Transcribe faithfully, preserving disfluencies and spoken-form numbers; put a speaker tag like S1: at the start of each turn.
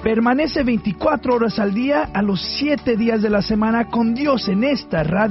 S1: Permanece veinticuatro horas al día, a los siete días de la semana con Dios en esta radio.